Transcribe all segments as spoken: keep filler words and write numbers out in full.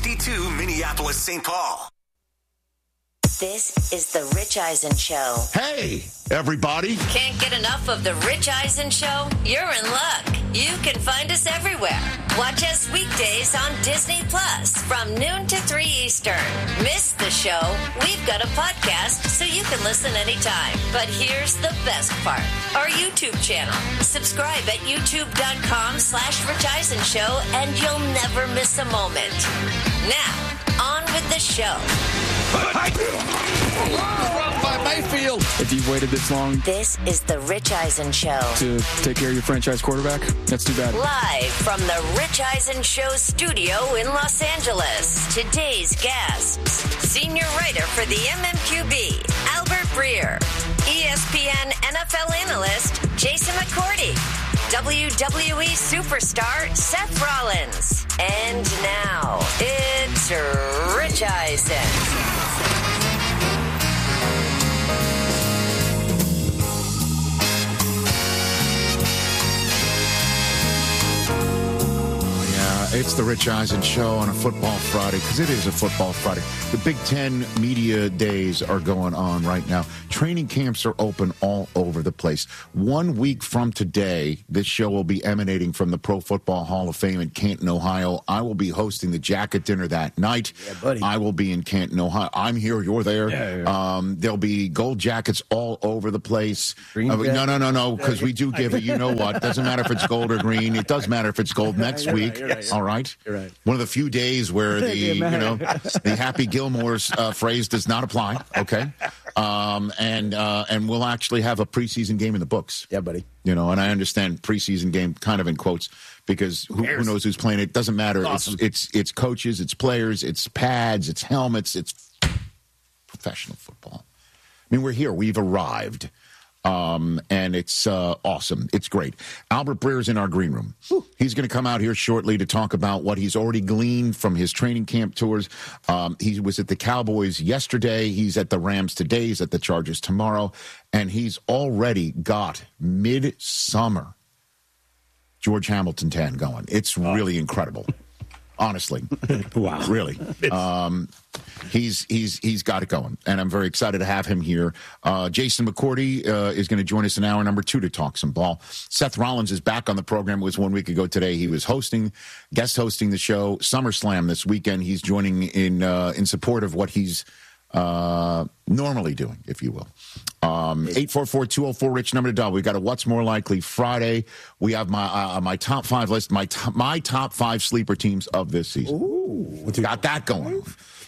H D two Minneapolis, Saint Paul. This is the Rich Eisen Show. Hey, everybody. Can't get enough of the Rich Eisen Show? You're in luck. You can find us everywhere. Watch us weekdays on Disney Plus from noon to three Eastern. Miss the show? We've got a podcast so you can listen anytime. But here's the best part. Our YouTube channel. Subscribe at youtube.com slash Rich Eisen Show and you'll never miss a moment. Now, on with the show. Run by Mayfield. If you've waited this long This is the Rich Eisen Show. to take care of your franchise quarterback, that's too bad. Live from the Rich Eisen Show studio in Los Angeles. Today's guests. Senior writer for the M M Q B, Albert Breer. E S P N N F L analyst, Jason McCourty. W W E superstar, Seth Rollins. And now, it's Rich Eisen. It's the Rich Eisen Show on a football Friday, because it is a football Friday. The Big Ten media days are going on right now. Training camps are open all over the place. One week from today, this show will be emanating from the Pro Football Hall of Fame in Canton, Ohio. I will be hosting the jacket dinner that night. Yeah, buddy. I will be in Canton, Ohio. I'm here, you're there. Yeah, yeah. Um, there'll be gold jackets all over the place. Green Uh, no, jacket. no, no, no, because we do give it, you know what. Doesn't matter if it's gold or green. It does matter if it's gold next You're right, week. you're right, All right. You're right. One of the few days where the you know the Happy Gilmore's uh, phrase does not apply. Okay, um, and uh, and we'll actually have a preseason game in the books. Yeah, buddy. You know, and I understand preseason game kind of in quotes because who, who knows who's playing it? Doesn't matter. Awesome. It's it's it's coaches, it's players, it's pads, it's helmets, it's professional football. I mean, we're here. We've arrived. Um, and it's uh, awesome. It's great. Albert Breer is in our green room. Whew. He's going to come out here shortly to talk about what he's already gleaned from his training camp tours. Um, he was at the Cowboys yesterday. He's at the Rams today. He's at the Chargers tomorrow. And he's already got midsummer George Hamilton tan going. It's really incredible. Honestly. Wow. Really. Um, he's he's he's got it going, and I'm very excited to have him here. Uh, Jason McCourty uh, is going to join us in hour number two to talk some ball. Seth Rollins is back on the program. It was one week ago today. He was hosting, guest hosting the show, SummerSlam this weekend. He's joining in uh, in support of what he's uh, normally doing, if you will. Um, eight four four, two oh four, Rich, number to dial. We've got a What's More Likely Friday. We have my uh, my top five list, my, t- my top five sleeper teams of this season. Ooh. Got that going.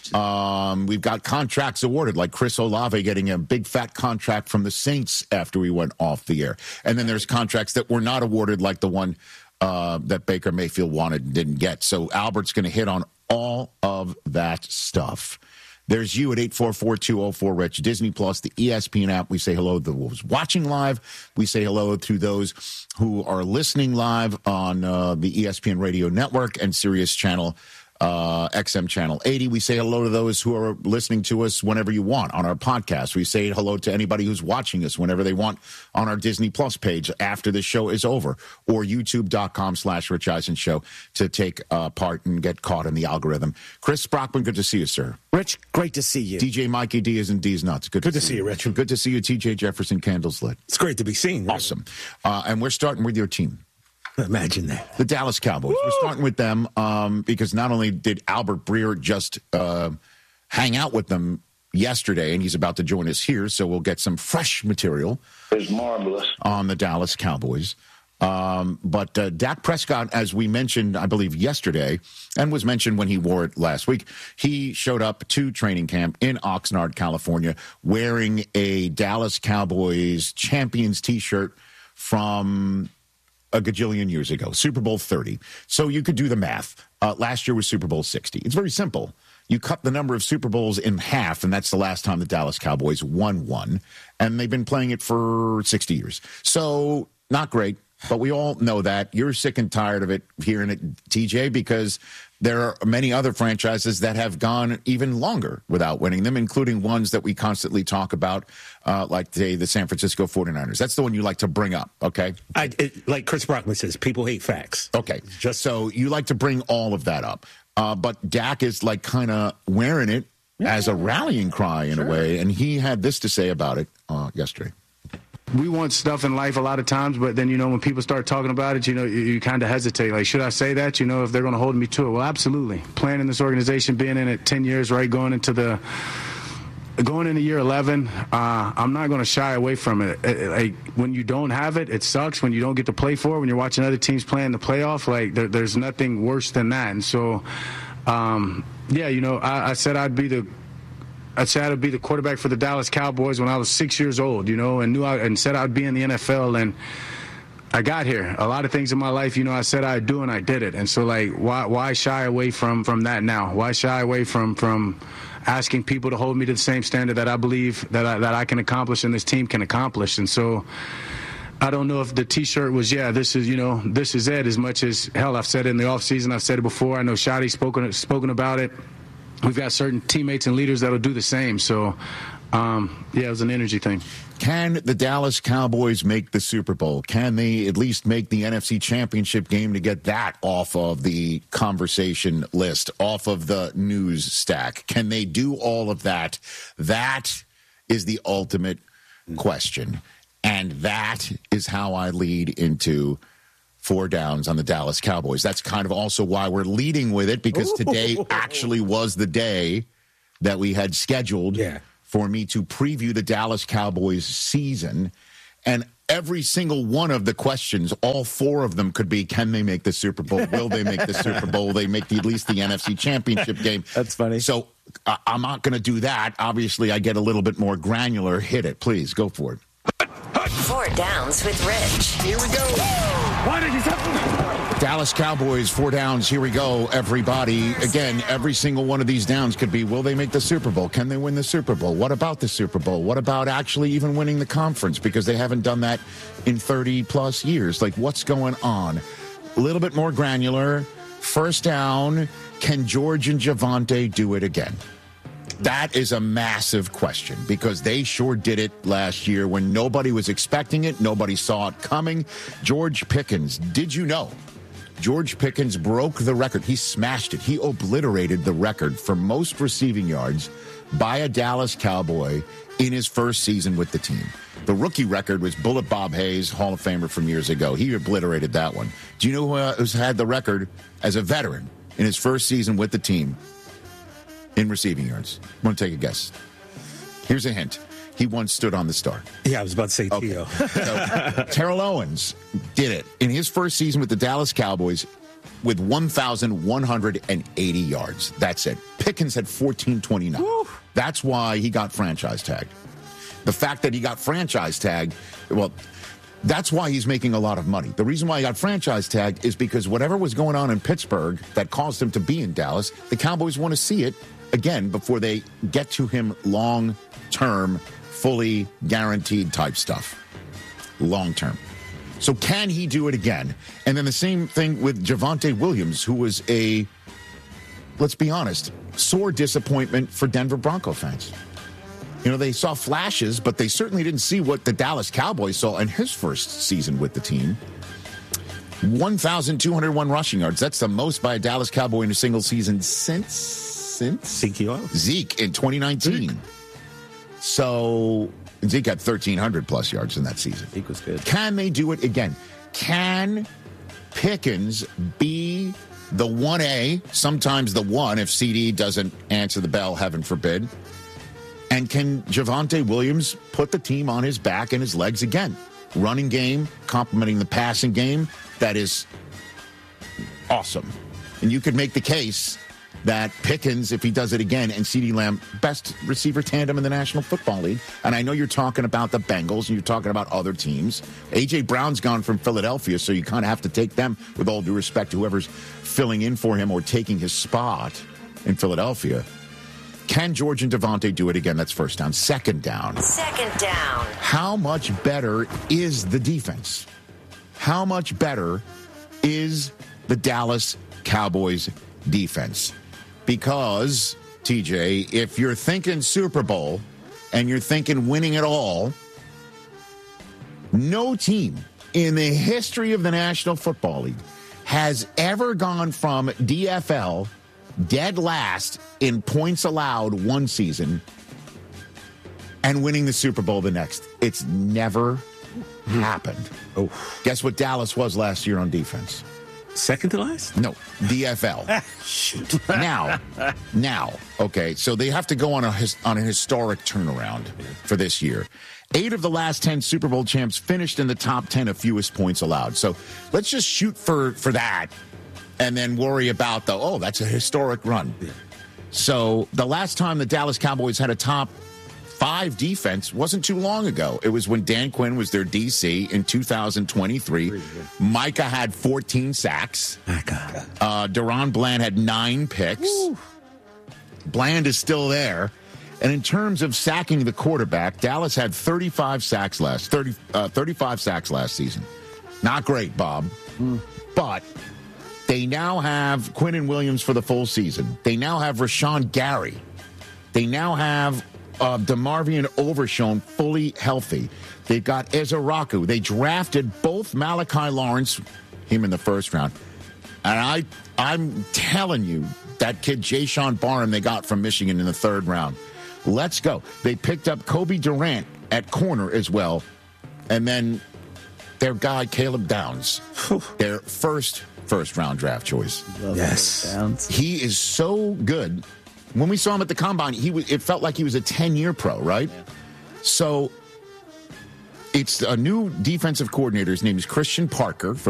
Um, we've got contracts awarded, like Chris Olave getting a big fat contract from the Saints after we went off the air. And then there's contracts that were not awarded, like the one uh, that Baker Mayfield wanted and didn't get. So Albert's going to hit on all of that stuff. There's you at eight four four, two oh four, Rich. Disney Plus, the E S P N app. We say hello to those watching live. We say hello to those who are listening live on uh, the E S P N Radio Network and Sirius Channel uh, X M Channel eighty. We say hello to those who are listening to us whenever you want on our podcast. We say hello to anybody who's watching us whenever they want on our Disney Plus page after the show is over, or youtube.com slash Rich Eisen Show to take uh, part and get caught in the algorithm. Chris Brockman, good to see you, sir. Rich, great to see you. D J Mikey D is in D's nuts. Good, Good to, to see you, Rich. Good to see you, T J Jefferson, candles lit. It's great to be seen. Right? Awesome. Uh, and we're starting with your team. Imagine that. The Dallas Cowboys. Woo! We're starting with them um, because not only did Albert Breer just uh, hang out with them yesterday, and he's about to join us here, so we'll get some fresh material. It's marvelous. On the Dallas Cowboys. Um, but uh, Dak Prescott, as we mentioned, I believe, yesterday, and was mentioned when he wore it last week, he showed up to training camp in Oxnard, California, wearing a Dallas Cowboys Champions T-shirt from a gajillion years ago, Super Bowl thirty. So you could do the math. Uh, last year was Super Bowl sixty. It's very simple. You cut the number of Super Bowls in half, and that's the last time the Dallas Cowboys won one. And they've been playing it for sixty years. So not great, but we all know that. You're sick and tired of it hearing it, T J, because there are many other franchises that have gone even longer without winning them, including ones that we constantly talk about, uh, like, say, the San Francisco forty-niners. That's the one you like to bring up, okay? I, it, like Chris Brockman says, people hate facts. Okay, Just so you like to bring all of that up. Uh, but Dak is like kind of wearing it yeah. as a rallying cry in sure. a way. And he had this to say about it uh, yesterday. We want stuff in life a lot of times, but then, you know, when people start talking about it, you know, you, you kind of hesitate. Like, should I say that, you know, if they're going to hold me to it? Well, absolutely. Playing in this organization, being in it ten years, right, going into the going into year eleven, uh, I'm not going to shy away from it. it, it like, when you don't have it, it sucks. When you don't get to play for it, when you're watching other teams play in the playoff, like, there, there's nothing worse than that. And so, um, yeah, you know, I, I said I'd be the I said I'd be the quarterback for the Dallas Cowboys when I was six years old, you know, and knew I, and said I'd be in the N F L, and I got here. A lot of things in my life, you know, I said I'd do, and I did it. And so, like, why why shy away from from that now? Why shy away from from asking people to hold me to the same standard that I believe that I, that I can accomplish and this team can accomplish? And so, I don't know if the T-shirt was, yeah, this is, you know, this is it, as much as, hell, I've said it in the offseason. I've said it before. I know Shotty's spoken spoken about it. We've got certain teammates and leaders that will do the same. So, um, yeah, it was an energy thing. Can the Dallas Cowboys make the Super Bowl? Can they at least make the N F C Championship game to get that off of the conversation list, off of the news stack? Can they do all of that? That is the ultimate question. And that is how I lead into four downs on the Dallas Cowboys. That's kind of also why we're leading with it, because today actually was the day that we had scheduled yeah. for me to preview the Dallas Cowboys season. And every single one of the questions, all four of them could be, can they make the Super Bowl? Will they make the Super Bowl? Will they make the, at least the N F C Championship game? That's funny. So uh, I'm not going to do that. Obviously, I get a little bit more granular. Hit it. Please, go for it. Four downs with Rich. Here we go. Why did you Dallas Cowboys, four downs. Here we go, everybody. Again, every single one of these downs could be, will they make the Super Bowl? Can they win the Super Bowl? What about the Super Bowl? What about actually even winning the conference? Because they haven't done that in thirty plus years. Like, what's going on? A little bit more granular. First down, can George and Javonte do it again? That is a massive question, because they sure did it last year when nobody was expecting it. Nobody saw it coming. George Pickens, did you know? George Pickens broke the record. He smashed it. He obliterated the record for most receiving yards by a Dallas Cowboy in his first season with the team. The rookie record was Bullet Bob Hayes, Hall of Famer from years ago. He obliterated that one. Do you know who uh, who's had the record as a veteran in his first season with the team in receiving yards? Want to take a guess? Here's a hint. He once stood on the star. Yeah, I was about to say okay. Tio. So, Terrell Owens did it in his first season with the Dallas Cowboys with one thousand one hundred eighty yards. That's it. Pickens had fourteen twenty-nine. Woo. That's why he got franchise tagged. The fact that he got franchise tagged, well, that's why he's making a lot of money. The reason why he got franchise tagged is because whatever was going on in Pittsburgh that caused him to be in Dallas, the Cowboys want to see it again before they get to him long-term, fully guaranteed type stuff. Long-term. So can he do it again? And then the same thing with Javonte Williams, who was a, let's be honest, sore disappointment for Denver Bronco fans. You know, they saw flashes, but they certainly didn't see what the Dallas Cowboys saw in his first season with the team. one thousand two hundred one rushing yards. That's the most by a Dallas Cowboy in a single season since, since Zeke, Zeke in twenty nineteen. Zeke. So Zeke had thirteen hundred plus yards in that season. Zeke was good. Can they do it again? Can Pickens be the one A, sometimes the one if C D doesn't answer the bell, heaven forbid? And can Javonte Williams put the team on his back and his legs again? Running game, complementing the passing game, that is awesome. And you could make the case that Pickens, if he does it again, and CeeDee Lamb, best receiver tandem in the National Football League. And I know you're talking about the Bengals and you're talking about other teams. A J. Brown's gone from Philadelphia, so you kind of have to take them, with all due respect to whoever's filling in for him or taking his spot in Philadelphia. Can George and Javonte do it again? That's first down. Second down. Second down. How much better is the defense? How much better is the Dallas Cowboys defense? Because, T J, if you're thinking Super Bowl and you're thinking winning it all, no team in the history of the National Football League has ever gone from D F L dead last in points allowed one season and winning the Super Bowl the next. It's never happened. Oh, Guess what Dallas was last year on defense? second to last? No, D F L. Shoot. Now, now, okay, so they have to go on a his, on a historic turnaround for this year. Eight of the last ten Super Bowl champs finished in the top ten of fewest points allowed. So let's just shoot for, for that and then worry about the, oh, that's a historic run. So the last time the Dallas Cowboys had a top five defense wasn't too long ago. It was when Dan Quinn was their D C in two thousand twenty-three. Micah had fourteen sacks. Micah. Uh, Deron Bland had nine picks. Woo. Bland is still there. And in terms of sacking the quarterback, Dallas had thirty-five sacks last thirty, uh, thirty-five sacks last season. Not great, Bob. Mm. But they now have Quinnen Williams for the full season. They now have Rashawn Gary. They now have Uh, DeMarvion Overshown fully healthy. They've got Ezeraku. They drafted both Malachi Lawrence, him in the first round. And I, I'm telling you, that kid Jayshon Barham they got from Michigan in the third round. Let's go. They picked up Kobe Durant at corner as well. And then their guy, Caleb Downs, their first first-round draft choice. Yes. He is so good. When we saw him at the Combine, he was, it felt like he was a ten-year pro, right? Yeah. So it's a new defensive coordinator. His name is Christian Parker. For